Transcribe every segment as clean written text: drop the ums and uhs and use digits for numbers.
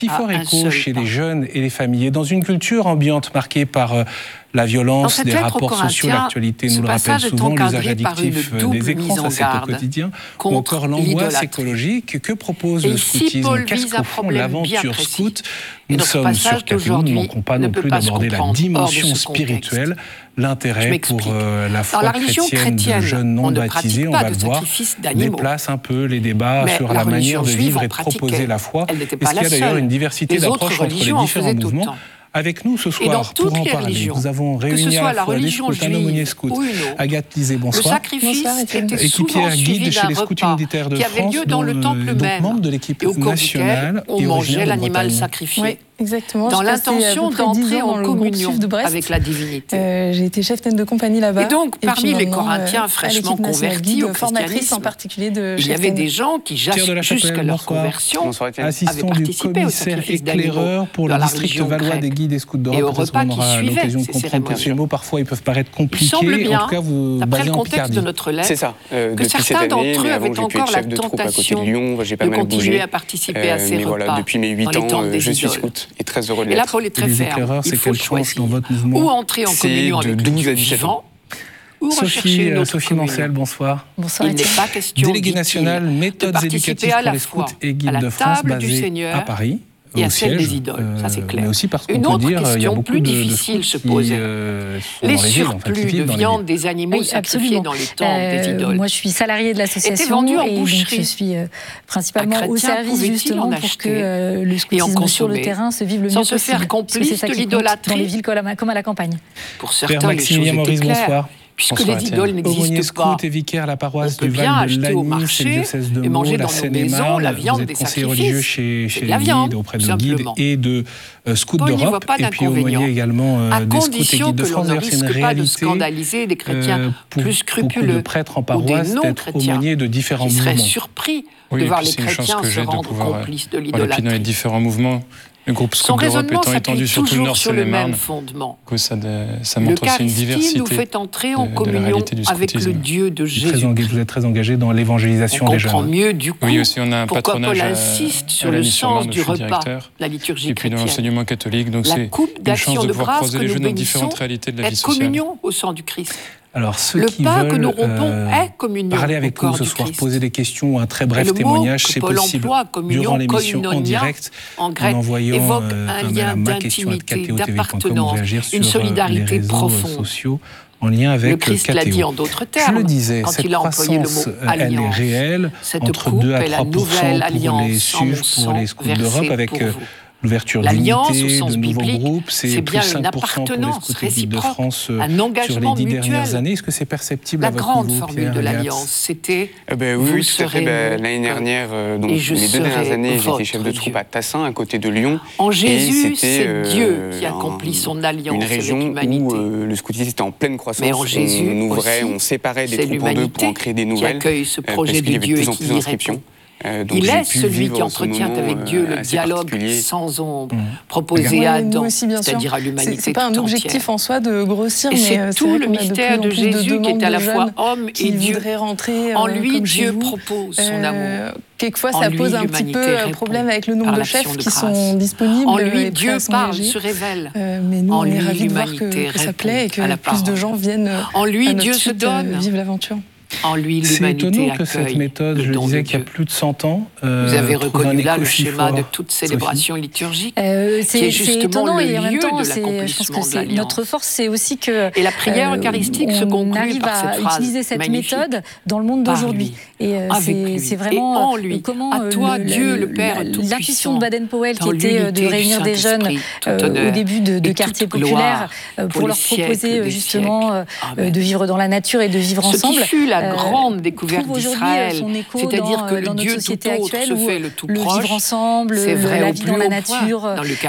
qui fort écho chez les jeunes et les familles. Et dans une culture ambiante marquée par la violence, des rapports sociaux, l'actualité nous le rappelle souvent, l'usage addictif des écrans, ça c'est au quotidien, ou encore l'angoisse écologique. Que propose le scoutisme? Qu'est-ce qu'au fond l'aventure scout? Nous sommes sur Capinou, nous ne manquons pas non plus d'aborder la dimension spirituelle, l'intérêt pour la foi chrétienne de jeunes non baptisés, on va le voir, déplace un peu les débats sur la manière de vivre et de proposer la foi. Est-ce qu'il y a d'ailleurs une diversité d'approches entre les différents mouvements? Avec nous ce soir, pour en parler, nous avons réuni à la fois des scouts, un aumônier scout, Agathe Lisée, bonsoir. Équipière guide chez les scouts unitaires de France, donc membre de l'équipe nationale et mangeait l'animal sacrifié. Exactement. Dans l'intention d'entrer en communion avec la divinité. J'ai été chef de compagnie là-bas. Et donc, parmi les Corinthiens fraîchement convertis au formatrice en particulier de il y avait des gens qui, jusqu'à leur conversion, assistant du commissaire éclaireur pour le district Valois des guides et scouts d'Europe. Peut-être qu'on aura l'occasion de comprendre que ces mots, parfois, ils peuvent paraître compliqués. En tout cas, vous basez en Picardie. De notre lettre, c'est ça. Que certains d'entre eux avaient encore la tentation de continuer à participer à ces repas. Depuis mes 8 ans, je suis scout. Et très heureux de l'être. Et là, Paul est très ferme. Il faut choisir ou entrer en communion avec le Dieu vivant, ou rechercher une autre Sophie Mancel, bonsoir. Bonsoir. Il n'est pas question, déléguée nationale méthodes éducatives pour les scouts et guides de France, basée à Paris. Et à celle des idoles, ça c'est clair. Mais aussi parce qu'on une peut autre dire, question plus difficile se posait. Les surplus de viande des animaux sacrifiés dans les temples des idoles. Moi je suis salariée de l'association et donc je suis principalement au service justement pour que le scoutisme sur le terrain se vive le mieux possible. Sans se faire complice de l'idolâtrie. Dans les villes comme à la campagne. Pour certains, les choses étaient claires. Puisque les idoles n'existent pas, et vicaire à la paroisse on peut bien acheter au marché et manger dans nos maisons la viande des sacrifices. C'est de la viande, auprès de guides et de scouts d'Europe, et puis aumônier également des scouts et guides de France. D'ailleurs, c'est une réalité de scandaliser des chrétiens plus scrupuleux, beaucoup de prêtres en paroisse d'être aumôniers de différents mouvements. Qui seraient surpris de voir les chrétiens se rendre complices de l'idolâtrie. Dans les différents mouvements. Le groupe Scout d'Europe étant étendu sur tout le Nord Seine-et-Marne, ça montre aussi une diversité. nous fait entrer en communion avec le Dieu de Jésus. Vous êtes très engagé dans l'évangélisation des jeunes. On comprend mieux du coup oui, aussi, on a un pourquoi patronage Paul insiste sur le sens du repas, la liturgie chrétienne. Et puis dans l'enseignement catholique, donc c'est une chance de pouvoir croiser les jeunes dans différentes réalités de la vie sociale. Communion au sang du Christ. Alors, ceux qui veulent parler avec nous ce soir, poser des questions ou un très bref témoignage, c'est possible durant l'émission en direct en envoyant un mail à mac@kto.tv.com ou réagir sur les réseaux sociaux en lien avec KTO. L'a dit en d'autres termes, je le disais, cette croissance, elle est réelle, entre 2 à 3% pour les SUV, pour les scouts d'Europe, avec l'ouverture d'unités, de nouveaux groupes, c'est plus 5% pour les scouts et guides de France sur les 10 dernières années. Est-ce que c'est perceptible à votre niveau? La grande formule de l'Alliance, c'était oui, tout à fait. L'année dernière, donc les 2 dernières années, j'étais chef de troupe à Tassin, à côté de Lyon. En Jésus, c'est Dieu qui accomplit son alliance avec l'humanité. Une région où le scoutisme était en pleine croissance. Mais en Jésus on séparait des troupes en deux pour en créer des nouvelles. Qui accueille ce projet de Dieu et qui y répond. Il est celui qui entretient avec Dieu le dialogue sans ombre, proposé à Adam, c'est-à-dire à l'humanité tout entière. C'est pas un objectif en soi de grossir, mais c'est tout le mystère de Jésus qui est à la fois homme et Dieu. En lui, Dieu propose son amour. Quelquefois, ça pose un petit peu problème avec le nombre de chefs qui sont disponibles. En lui, Dieu parle, se révèle. Mais nous, on est ravis de voir que ça plaît et que plus de gens viennent en lui, Dieu se donne, vivre l'aventure. En lui, c'est étonnant que cette méthode, je le disais qu'il y a plus de 100 ans, vous avez reconnu là le schéma de toute célébration liturgique, qui est justement le lieu de l'accomplissement de l'Alliance. Notre force, c'est aussi que et la prière eucharistique se conclut par cette phrase à utiliser cette méthode dans le monde d'aujourd'hui. Et c'est vraiment comment à toi, Dieu le Père tout-puissant, l'intuition de Baden-Powell qui était de réunir des jeunes au début de quartiers populaires pour leur proposer justement de vivre dans la nature et de vivre ensemble. La grande découverte d'Israël, c'est-à-dire que le Dieu tout autre se fait le tout proche, le vivre ensemble, la vie dans la nature,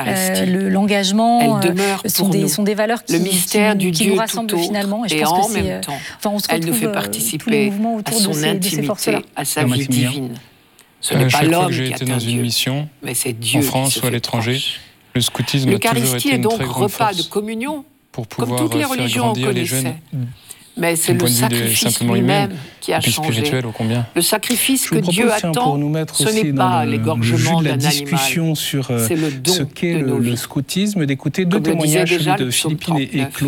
l'engagement, sont des valeurs qui nous rassemblent finalement. Et en même temps, elle nous fait participer à son intimité, à sa vie divine. Ce n'est pas l'homme qui atteint Dieu, mais c'est Dieu en France ou à l'étranger. Le scoutisme a toujours été une très grande force de communion, pour pouvoir faire grandir les jeunes Mais c'est le sacrifice lui-même qui a changé. Le sacrifice que Dieu attend, ce n'est pas l'égorgement d'un animal, sur c'est le don ce qu'est le scoutisme, d'écouter deux témoignages de Philippine et Claude.